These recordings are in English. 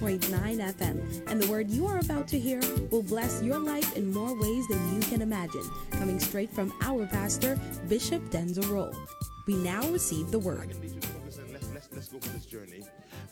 106.9 FM. And the word you are about to hear will bless your life in more ways than you can imagine. Coming straight from our pastor, Bishop Denzel Rolle. We now receive the word. Let's go for this journey.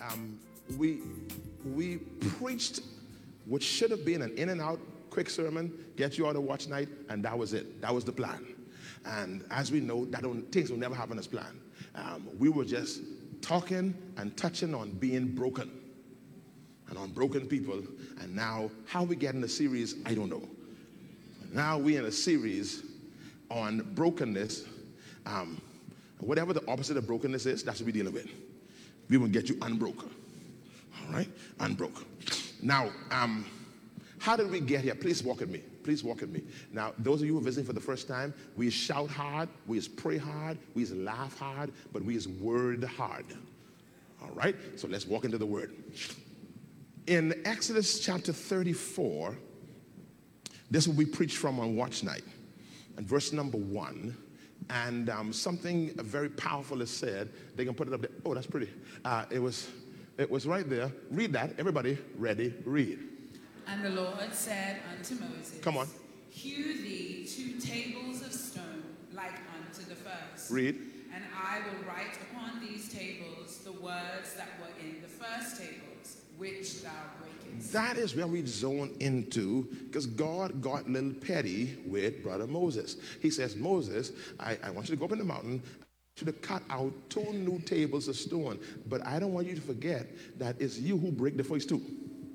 We preached what should have been an in and out quick sermon, get you out of watch night, and that was it. That was the plan. And as we know, things will never happen as planned. We were just talking and touching on being broken and on broken people. And now, how we get in the series, I don't know. Now we're in a series on brokenness. Whatever the opposite of brokenness is, that's what we're dealing with. We will get you unbroken. All right? Unbroken. Now, how did we get here? Please walk with me. Please walk with me. Now, those of you who are visiting for the first time, we shout hard, we pray hard, we laugh hard, but we word hard. All right? So let's walk into the word. In Exodus chapter 34, this will be preached from on watch night. And verse number 1. And something very powerful is said. They can put it up there. Oh, that's pretty. It was right there. Read that. Everybody ready? Read. And the Lord said unto Moses, come on. Hew thee 2 tables of stone like unto the first. Read. And I will write upon these tables the words that were in the first tables, which thou breakest. That is where we zone into, because God got a little petty with brother Moses. He says, Moses, I want you to go up in the mountain, I want you to cut out 2 new tables of stone, but I don't want you to forget that it's you who break the first 2.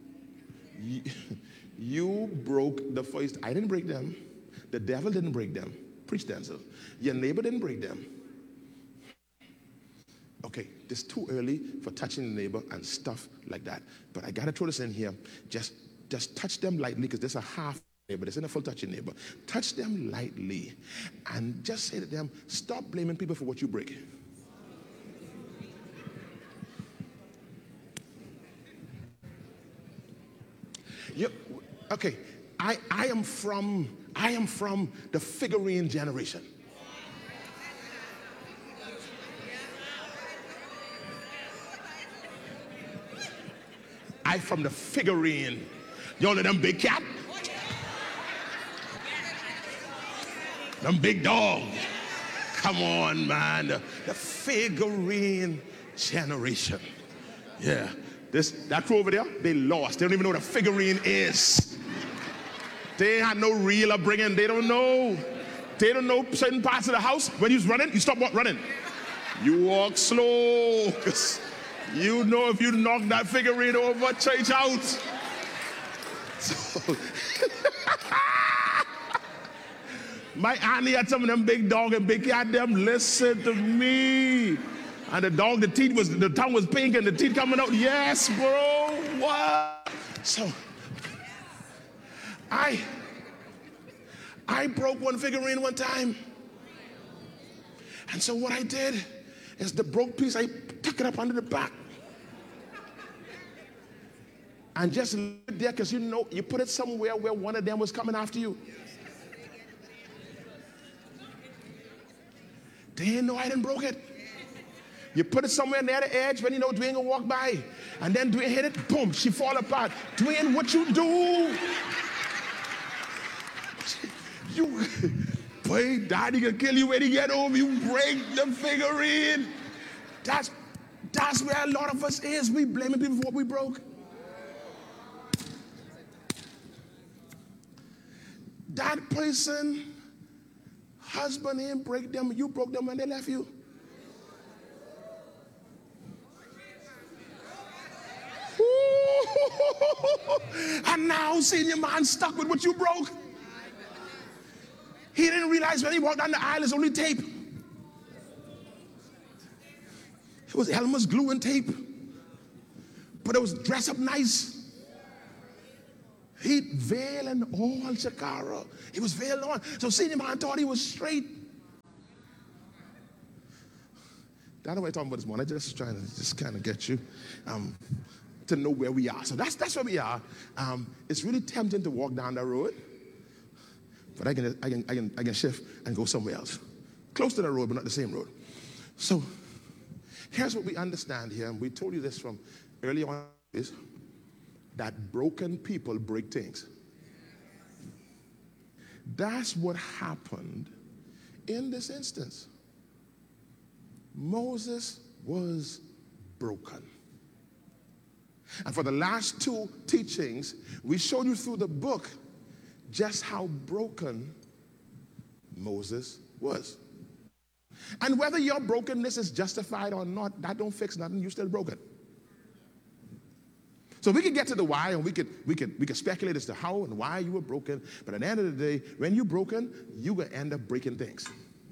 You broke the first. I didn't break them. The devil didn't break them. Preach, Denzel. Your neighbor didn't break them. Okay, it's too early for touching the neighbor and stuff like that. But I got to throw this in here. Just touch them lightly, because there's a half neighbor. There's not a full touching neighbor. Touch them lightly and just say to them, stop blaming people for what you break. Okay, I am from the figurine generation. I from the figurine. You know them big cat? Them big dog. Come on, man. The figurine generation. Yeah. That crew over there, they lost. They don't even know what a figurine is. They had no reel upbringing. They don't know. They don't know certain parts of the house. When you're running, you stop running. You walk slow. Cause you know if you knock that figurine over, church out. So, my auntie had some of them big dog and big cat. Them listen to me. And the dog, the tongue was pink and the teeth coming out. Yes, bro. What? So I broke one figurine one time. And so what I did is the broke piece, I tuck it up under the back. And just leave it there, because you know, you put it somewhere where one of them was coming after you. They didn't know I didn't broke it. You put it somewhere near the edge when you know Dwayne will walk by. And then Dwayne hit it, boom, she fall apart. Dwayne, what you do? Boy, daddy can kill you when he get home. You break the figurine. That's where a lot of us is. We blaming people for what we broke. That person, husband didn't break them. You broke them when they left you. And now senior man stuck with what you broke. He didn't realize when he walked down the aisle it's only tape. It was Elmer's glue and tape. But it was dressed up nice. He veiled and all Shakara. He was veiled on. So senior man thought he was straight. That's what I'm talking about this morning. I'm just trying to kind of get you to know where we are. So that's where we are. It's really tempting to walk down that road, but I can shift and go somewhere else, close to the road, but not the same road. So here's what we understand here, and we told you this from early on. Is that broken people break things. That's what happened in this instance. Moses was broken. And for the last two teachings, we showed you through the book just how broken Moses was. And whether your brokenness is justified or not, that don't fix nothing. You're still broken. So we can get to the why, and we could speculate as to how and why you were broken. But at the end of the day, when you're broken, you're going to end up breaking things.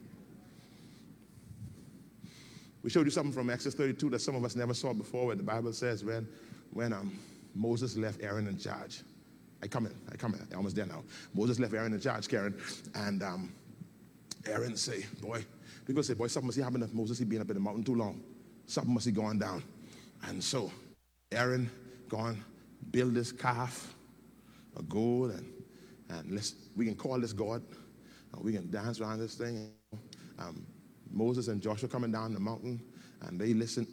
We showed you something from Exodus 32 that some of us never saw before, where the Bible says when Moses left Aaron in charge. I come in. I'm almost there now. Moses left Aaron in charge, Karen, and Aaron say, people say, something must have happened to Moses. He been up in the mountain too long. Something must have gone down. And so Aaron gone build this calf of gold, and we can call this God, and we can dance around this thing. Moses and Joshua coming down the mountain, and they listen.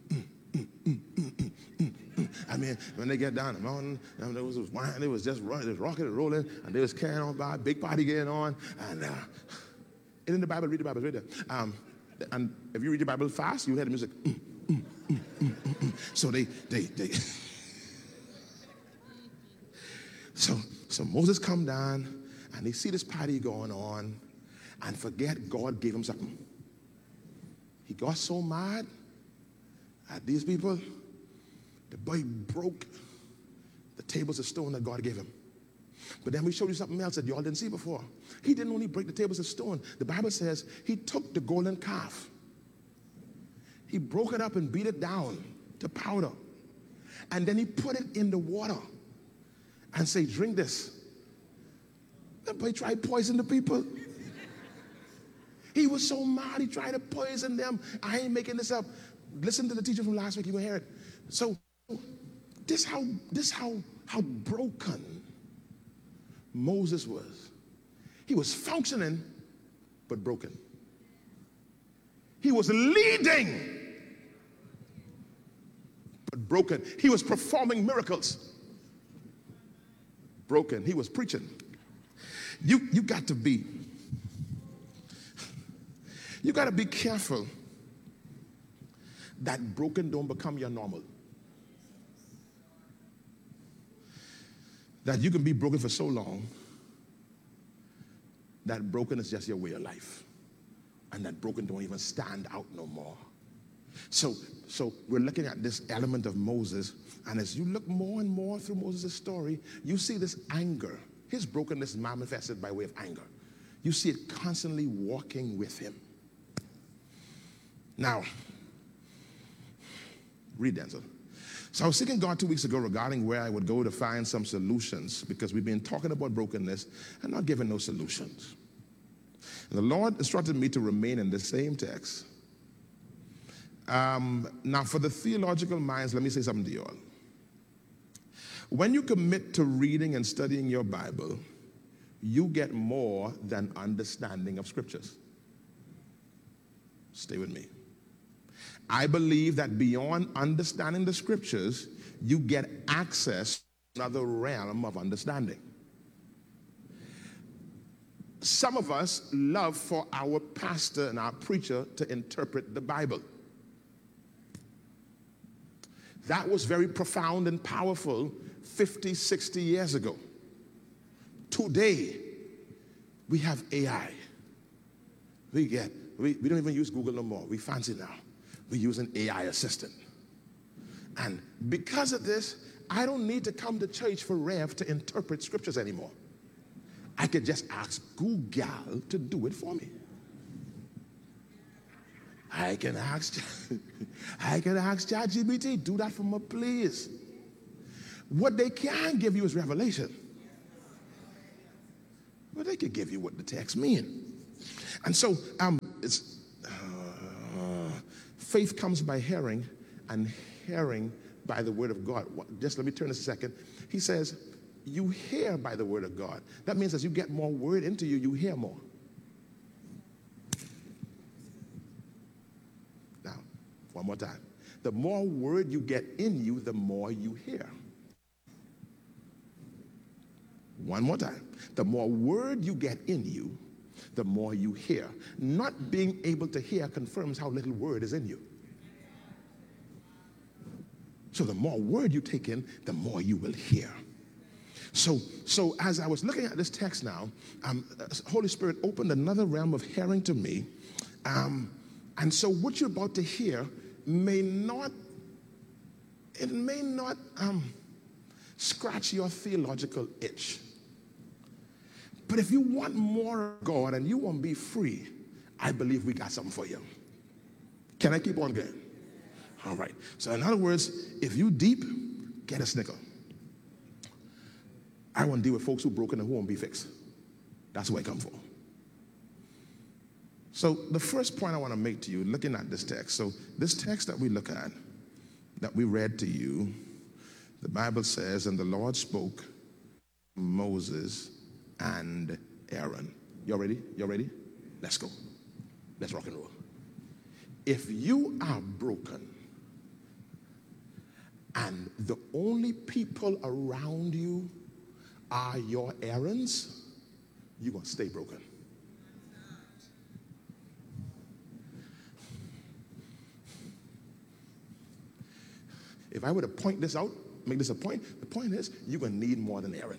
I mean, when they get down the mountain, there was wine, they was just running, it was rocking and rolling, and they was carrying on by, big party getting on, and in the Bible, read the Bible, read it. And if you read your Bible fast, you hear the music. So they so Moses come down, and they see this party going on, and forget God gave him something. He got so mad at these people, the boy broke the tables of stone that God gave him. But then we showed you something else that y'all didn't see before. He didn't only break the tables of stone. The Bible says he took the golden calf. He broke it up and beat it down to powder. And then he put it in the water and say, drink this. The boy tried to poison the people. He was so mad, he tried to poison them. I ain't making this up. Listen to the teaching from last week, you will hear it. So this how broken Moses was. He was functioning, but broken. He was leading, but broken. He was performing miracles, broken. He was preaching. You got to be careful that broken don't become your normal. That you can be broken for so long that broken is just your way of life, and that broken don't even stand out no more. So we're looking at this element of Moses, and as you look more and more through Moses' story, you see this anger. His brokenness is manifested by way of anger. You see it constantly walking with him. Now, read Denzel. So I was seeking God 2 weeks ago regarding where I would go to find some solutions, because we've been talking about brokenness and not giving no solutions. And the Lord instructed me to remain in the same text. Now, for the theological minds, let me say something to you all. When you commit to reading and studying your Bible, you get more than understanding of scriptures. Stay with me. I believe that beyond understanding the scriptures, you get access to another realm of understanding. Some of us love for our pastor and our preacher to interpret the Bible. That was very profound and powerful 50, 60 years ago. Today, we have AI. We don't even use Google no more. We fancy now. We use an AI assistant. And because of this, I don't need to come to church for Rev to interpret scriptures anymore. I could just ask Google to do it for me. I can ask ChatGPT, do that for me, please. What they can give you is revelation. But they could give you what the text mean. And so faith comes by hearing, and hearing by the word of God. Just let me turn this a second. He says, you hear by the word of God. That means as you get more word into you, you hear more. Now, one more time. The more word you get in you, the more you hear. One more time. The more word you get in you, the more you hear. Not being able to hear confirms how little word is in you. So the more word you take in, the more you will hear. So as I was looking at this text now, Holy Spirit opened another realm of hearing to me. And so what you're about to hear may not scratch your theological itch. But if you want more of God and you want to be free, I believe we got something for you. Can I keep on going? All right. So in other words, if you deep, get a snicker. I want to deal with folks who broken and who won't be fixed. That's who I come for. So the first point I want to make to you, looking at this text. So this text that we look at, that we read to you, the Bible says, and the Lord spoke to Moses and Aaron. You ready? You ready? Let's go. Let's rock and roll. If you are broken and the only people around you are your Aarons, you're going to stay broken. If I were to point this out, make this a point, the point is you're going to need more than Aaron.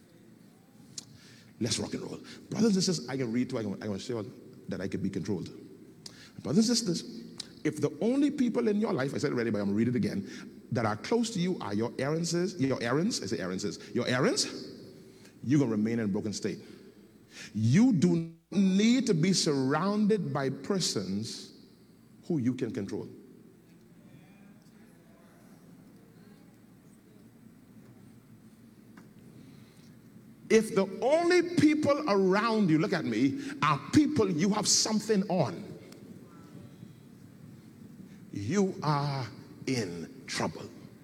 Let's rock and roll. Brothers and sisters, I can read too. I can show that I can be controlled. Brothers and sisters, if the only people in your life, I said it already, but I'm going to read it again, that are close to you are your Aarons, you're going to remain in a broken state. You do need to be surrounded by persons who you can control. If the only people around you, look at me, are people you have something on, you are in trouble.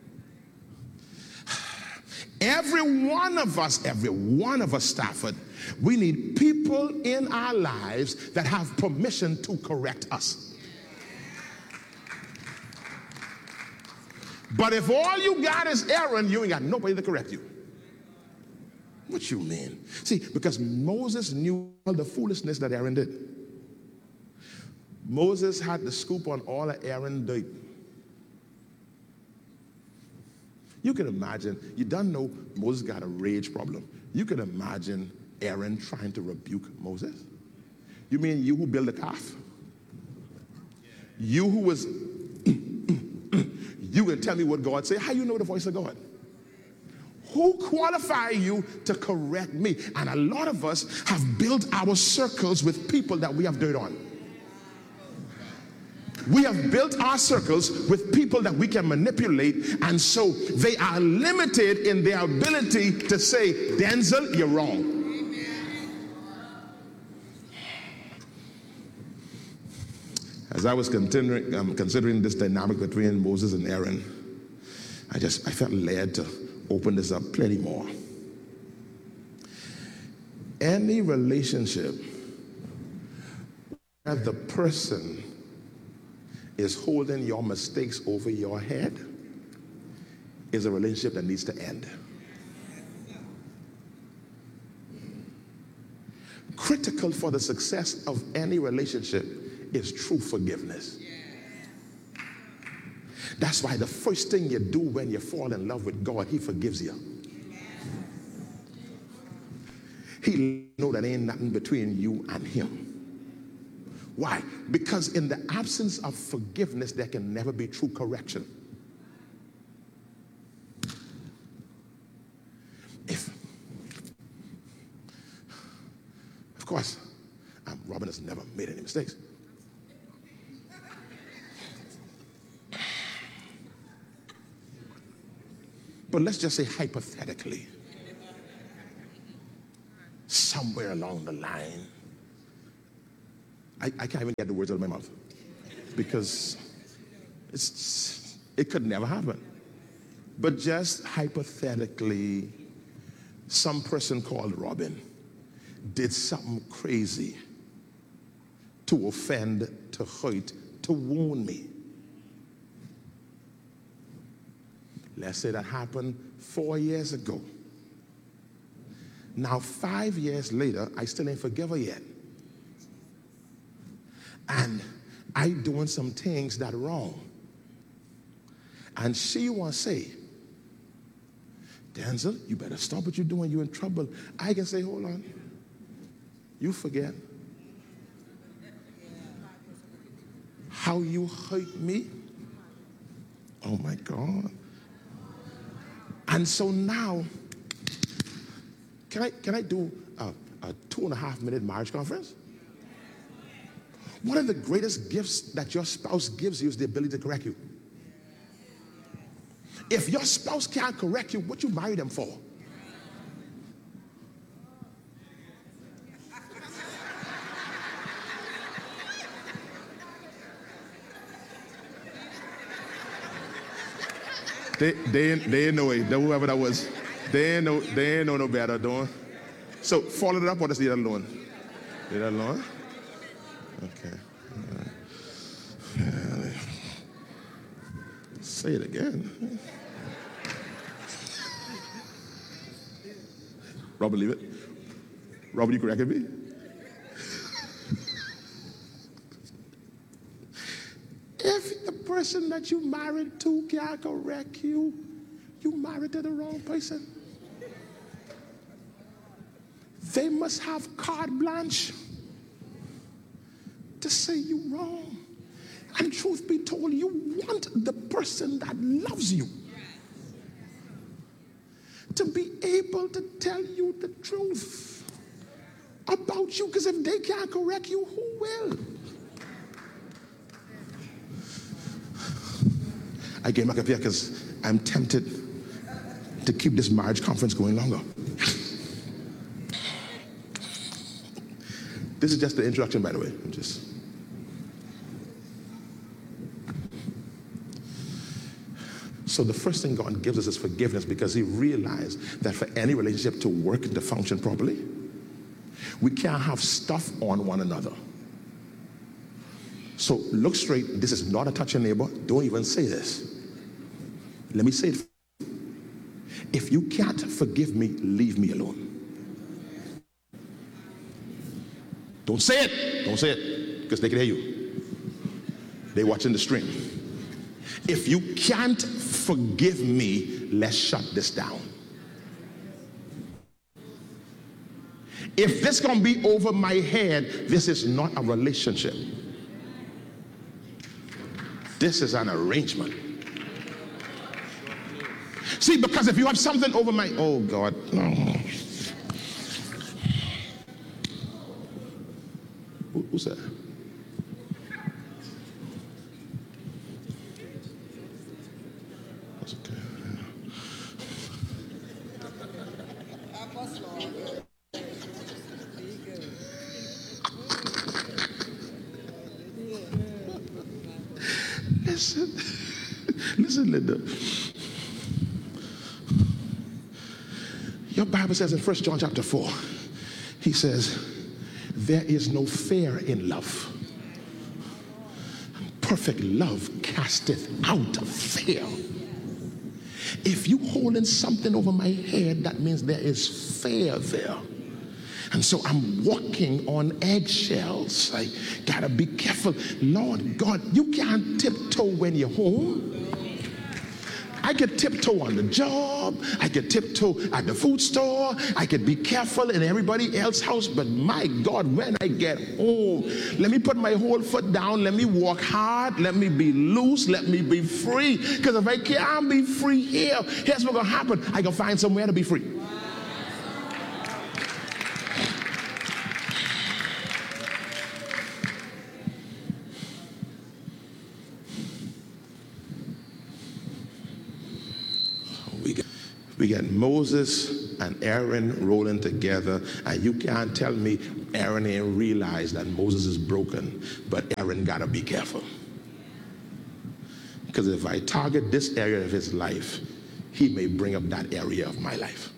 Every one of us, Stafford, we need people in our lives that have permission to correct us. But if all you got is Aaron, you ain't got nobody to correct you. What you mean? See, because Moses knew all the foolishness that Aaron did. Moses had the scoop on all of Aaron did. You can imagine, you don't know Moses got a rage problem. You can imagine Aaron trying to rebuke Moses. You mean you who built the calf? You who was, you can tell me what God said? How you know the voice of God? Who qualify you to correct me? And a lot of us have built our circles with people that we have dirt on. We have built our circles with people that we can manipulate, and so they are limited in their ability to say, Denzel, you're wrong. As I was considering this dynamic between Moses and Aaron, I felt led to open this up plenty more. Any relationship where the person is holding your mistakes over your head is a relationship that needs to end. Critical for the success of any relationship is true forgiveness. That's why the first thing you do when you fall in love with God, He forgives you. He knows that ain't nothing between you and Him. Why? Because in the absence of forgiveness, there can never be true correction. Of course, Robin has never made any mistakes. But let's just say hypothetically, somewhere along the line, I can't even get the words out of my mouth because it could never happen. But just hypothetically, some person called Robin did something crazy to offend, to hurt, to wound me. Let's say that happened 4 years ago. Now, 5 years later, I still ain't forgive her yet. And I doing some things that wrong. And she want to say, Denzel, you better stop what you're doing. You're in trouble. I can say, hold on. You forget how you hurt me. Oh my God. And so now, can I do a 2.5-minute marriage conference? One of the greatest gifts that your spouse gives you is the ability to correct you. If your spouse can't correct you, what you marry them for? They ain't know it. Whoever that was, they ain't know no better, don't. So follow it up or just leave it alone? Leave it alone? Okay. Say it again. Robert, leave it. Robert, you corrected me? If the person that you married to can't correct you, you married to the wrong person. They must have carte blanche to say you wrong. And truth be told, you want the person that loves you to be able to tell you the truth about you, because if they can't correct you, who will? I came back up here because I'm tempted to keep this marriage conference going longer. This is just the introduction, by the way. So the first thing God gives us is forgiveness, because he realized that for any relationship to work and to function properly, we can't have stuff on one another. So look straight. This is not a touch your neighbor. Don't even say this. Let me say it. If you can't forgive me, leave me alone. Don't say it. Don't say it, because they can hear you. They're watching the stream. If you can't forgive me, let's shut this down. If this gonna be over my head, this is not a relationship. This is an arrangement. See, because if you have something over my, oh God, no. Who's that? That's okay. Listen, Linda. Your Bible says in 1 John chapter 4, he says, there is no fear in love. Perfect love casteth out fear. If you holding something over my head, that means there is fear there. And so I'm walking on eggshells. I gotta be careful. Lord God, you can't tiptoe when you're home. I could tiptoe on the job. I could tiptoe at the food store. I could be careful in everybody else's house. But my God, when I get home, let me put my whole foot down. Let me walk hard. Let me be loose. Let me be free. Because if I can't be free here, here's what's going to happen. I can find somewhere to be free. We get Moses and Aaron rolling together, and you can't tell me Aaron ain't realized that Moses is broken, but Aaron gotta be careful. Because if I target this area of his life, he may bring up that area of my life.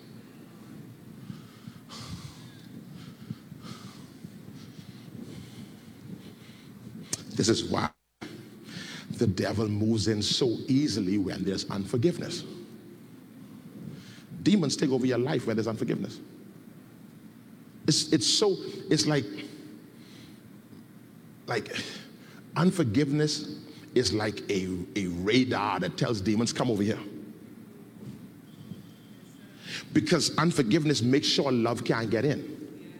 This is why the devil moves in so easily when there's unforgiveness. Demons take over your life when there's unforgiveness. It's like unforgiveness is like a radar that tells demons, come over here. Because unforgiveness makes sure love can't get in.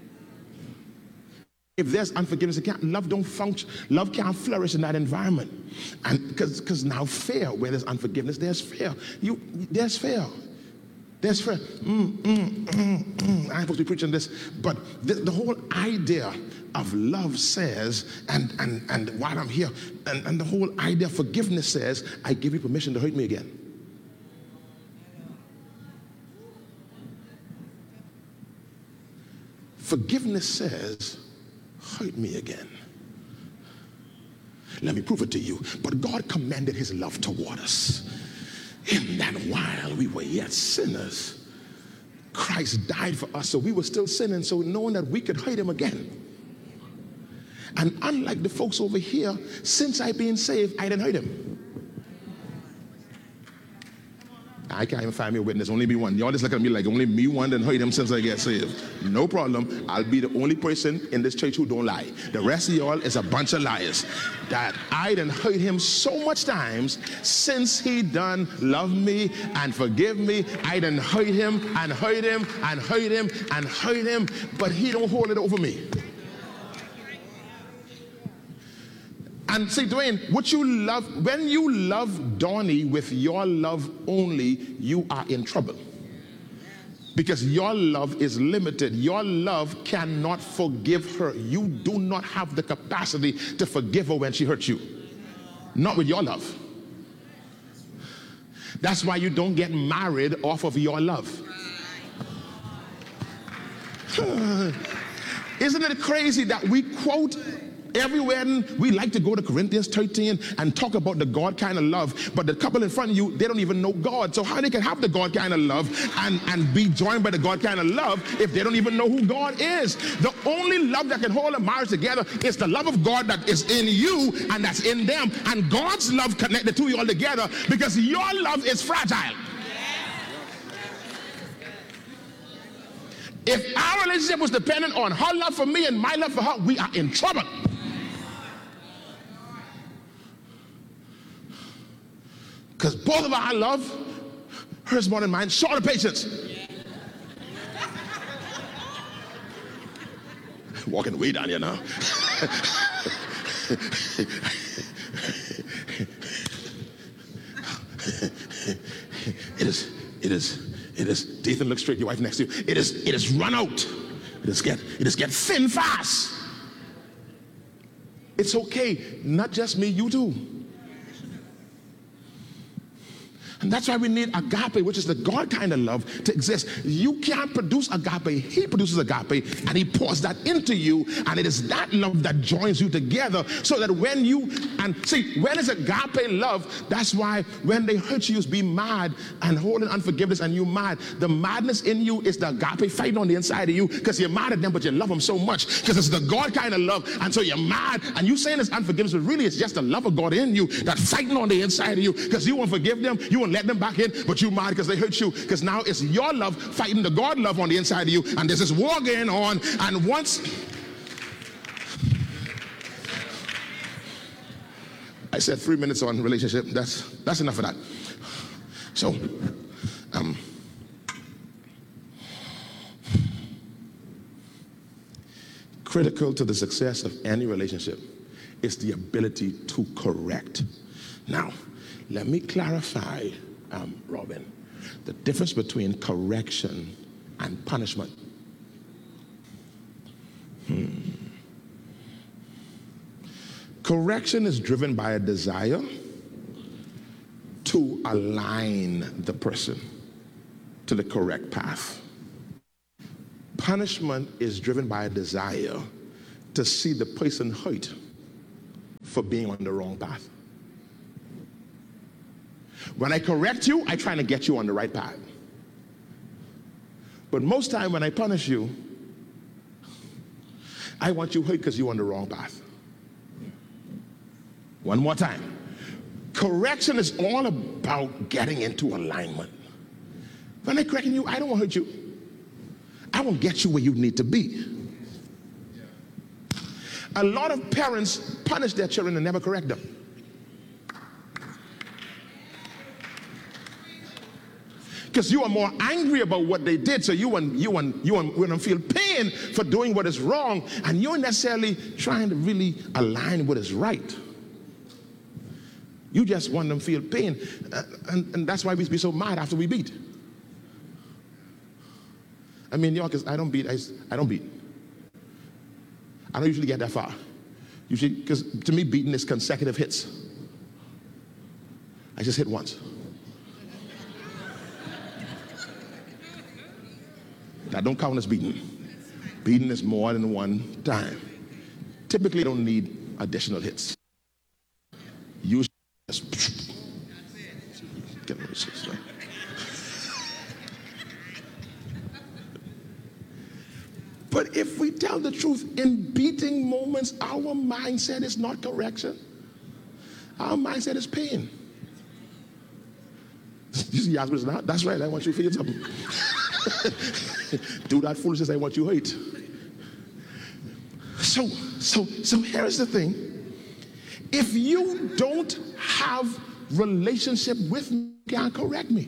If there's unforgiveness, love don't function. Love can't flourish in that environment. And because now fear, where there's unforgiveness, there's fear. There's fear. There's fear. I'm supposed to be preaching this, but the whole idea of love says, and while I'm here, and the whole idea of forgiveness says, I give you permission to hurt me again. Forgiveness says, hurt me again. Let me prove it to you. But God commended his love toward us, in that while we were yet sinners, Christ died for us. So we were still sinning, so knowing that we could hurt him again. And unlike the folks over here, since I've been saved, I didn't hurt him. I can't even find me a witness, only me one. Y'all just look at me like only me one didn't hurt him since I get saved. No problem. I'll be the only person in this church who don't lie. The rest of y'all is a bunch of liars. That I done hurt him so much times since he done love me and forgive me. I done hurt him and hurt him and hurt him and hurt him, but he don't hold it over me. And see, Dwayne, when you love Donnie with your love only, you are in trouble. Because your love is limited. Your love cannot forgive her. You do not have the capacity to forgive her when she hurts you. Not with your love. That's why you don't get married off of your love. Isn't it crazy that we quote everywhere? We like to go to Corinthians 13 and talk about the God kind of love, but the couple in front of you, they don't even know God. So how they can have the God kind of love and be joined by the God kind of love if they don't even know who God is? The only love that can hold a marriage together is the love of God that is in you and that's in them, and God's love connect the two of you all together, because your love is fragile. If our relationship was dependent on her love for me and my love for her, we are in trouble. Because both of our love, hers more than mine, short of patience. Walking way down here now. It is, Dathan, look straight, your wife next to you. It is run out. It is get thin fast. It's okay, not just me, you too. And that's why we need agape, which is the God kind of love, to exist. You can't produce agape. He produces agape, and he pours that into you, and it is that love that joins you together, so that when it's agape love, that's why when they hurt you, be mad and holding unforgiveness, and you mad. The madness in you is the agape fighting on the inside of you, because you're mad at them, but you love them so much, because it's the God kind of love, and so you're mad, and you saying it's unforgiveness, but really it's just the love of God in you that's fighting on the inside of you, because you won't forgive them, you won't let them back in, but you mad because they hurt you, because now it's your love fighting the God love on the inside of you, and there's this war going on. And once I said 3 minutes on relationship, that's enough of that. So critical to the success of any relationship is the ability to correct. Now let me clarify, Robin, the difference between correction and punishment. Correction is driven by a desire to align the person to the correct path. Punishment is driven by a desire to see the person hurt for being on the wrong path. When I correct you, I try to get you on the right path. But most time when I punish you, I want you hurt because you're on the wrong path. One more time. Correction is all about getting into alignment. When I'm correcting you, I don't want to hurt you. I won't get you where you need to be. A lot of parents punish their children and never correct them. Because you are more angry about what they did, so you want them feel pain for doing what is wrong, and you're necessarily trying to really align what is right. You just want them to feel pain, and that's why we be so mad after we beat. I mean, I don't beat. I don't beat. I don't usually get that far. Usually, because to me, beating is consecutive hits. I just hit once. That don't count as beating. Beating is more than one time. Typically, you don't need additional hits. Usually, just get rid of this, right? But if we tell the truth, in beating moments, our mindset is not correction. Our mindset is pain. You see, that's right, I want you to feel something. Do that foolishness, I want you to hate. So here's the thing. If you don't have relationship with me, you can't correct me.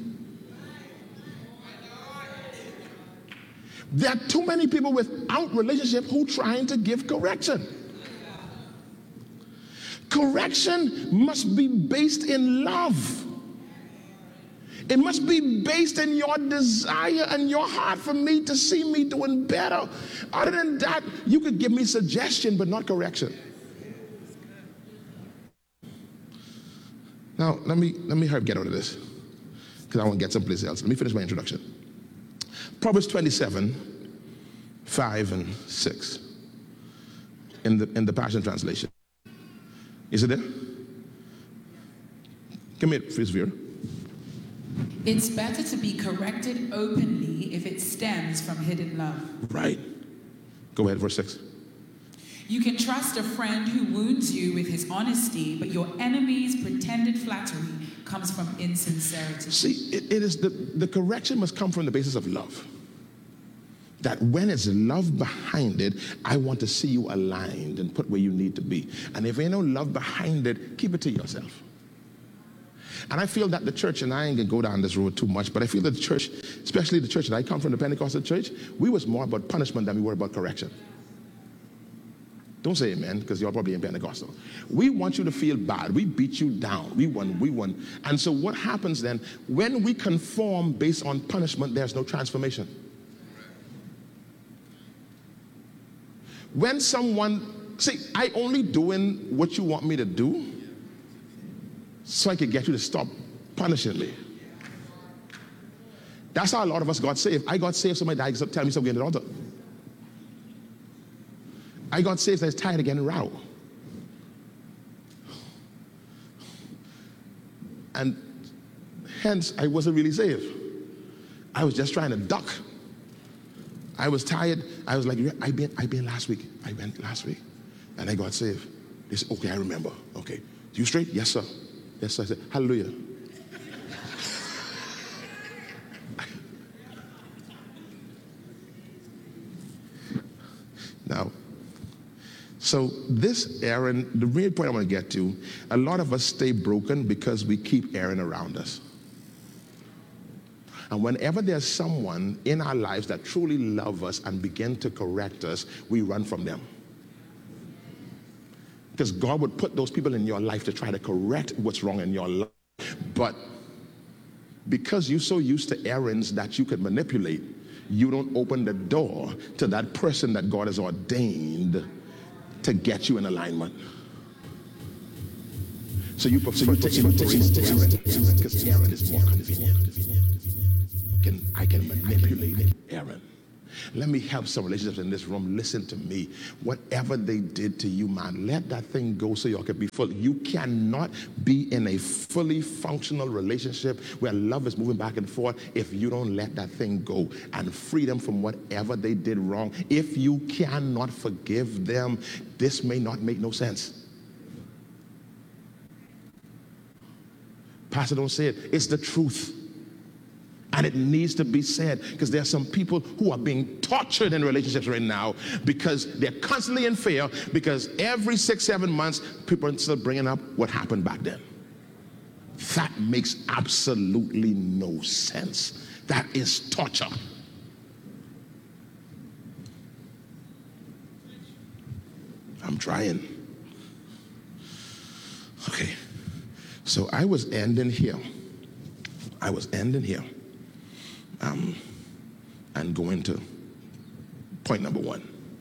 There are too many people without relationship who trying to give correction. Correction must be based in love. It must be based in your desire and your heart for me to see me doing better. Other than that, you could give me suggestion, but not correction. Now, let me hurry get out of this, because I want to get someplace else. Let me finish my introduction. Proverbs 27, 5 and 6 in the Passion Translation. Is it there? Come here, please, Vera. It's better to be corrected openly if it stems from hidden love. Right. Go ahead, verse 6. You can trust a friend who wounds you with his honesty, but your enemy's pretended flattery comes from insincerity. See, it is the correction must come from the basis of love. That when it's love behind it, I want to see you aligned and put where you need to be. And if ain't no love behind it, keep it to yourself. And I feel that the church, and I ain't gonna go down this road too much, but I feel that the church, especially the church that I come from, the Pentecostal church, we was more about punishment than we were about correction. Don't say amen, because you're probably in Pentecostal. We want you to feel bad. We beat you down. We won. And so what happens then, when we conform based on punishment, there's no transformation. When someone, see, I only doing what you want me to do so I can get you to stop punishing me. That's how a lot of us got saved. I got saved so my dad tell me something at the altar. I got saved so I was tired of getting row. And hence, I wasn't really saved. I was just trying to duck. I was tired. I was like, I been last week. I went last week. And I got saved. They said, okay, I remember. Okay. You straight? Yes, sir. Yes, sir. I said, hallelujah. Now, so this errand, the real point I want to get to, a lot of us stay broken because we keep erring around us. And whenever there's someone in our lives that truly love us and begin to correct us, we run from them. Because God would put those people in your life to try to correct what's wrong in your life. But because you're so used to errands that you can manipulate, you don't open the door to that person that God has ordained to get you in alignment. So you prefer to embrace the errand because errand is more convenient. I can manipulate errand. Let me help some relationships in this room. Listen to me. Whatever they did to you, man, let that thing go so y'all can be full. You cannot be in a fully functional relationship where love is moving back and forth if you don't let that thing go and free them from whatever they did wrong. If you cannot forgive them, this may not make no sense. Pastor, don't say it. It's the truth. And it needs to be said, because there are some people who are being tortured in relationships right now because they're constantly in fear, because every 6-7 months people are still bringing up what happened back then. That makes absolutely no sense. That is torture. I'm trying. Okay. So I was ending here. And going to point number 1.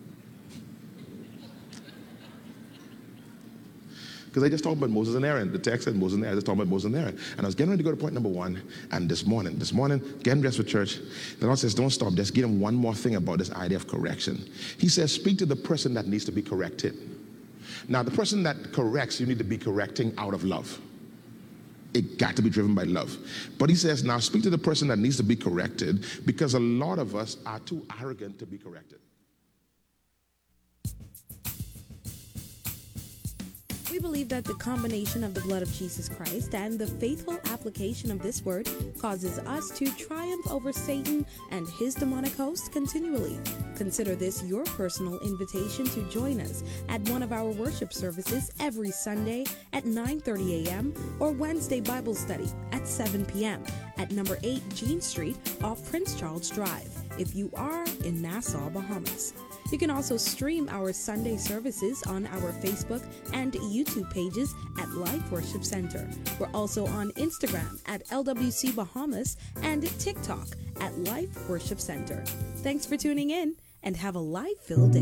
Because I just talked about Moses and Aaron. The text said Moses and Aaron. I just talked about Moses and Aaron. And I was getting ready to go to point number 1. And this morning, getting dressed for church, the Lord says, don't stop. Just give him one more thing about this idea of correction. He says, speak to the person that needs to be corrected. Now, the person that corrects, you need to be correcting out of love. It got to be driven by love. But he says, now speak to the person that needs to be corrected, because a lot of us are too arrogant to be corrected. We believe that the combination of the blood of Jesus Christ and the faithful application of this word causes us to triumph over Satan and his demonic hosts continually. Consider this your personal invitation to join us at one of our worship services every Sunday at 9:30 a.m. or Wednesday Bible study at 7 p.m. at number 8 Jean Street off Prince Charles Drive if you are in Nassau, Bahamas. You can also stream our Sunday services on our Facebook and YouTube pages at Life Worship Center. We're also on Instagram at LWC Bahamas and TikTok at Life Worship Center. Thanks for tuning in and have a life-filled day.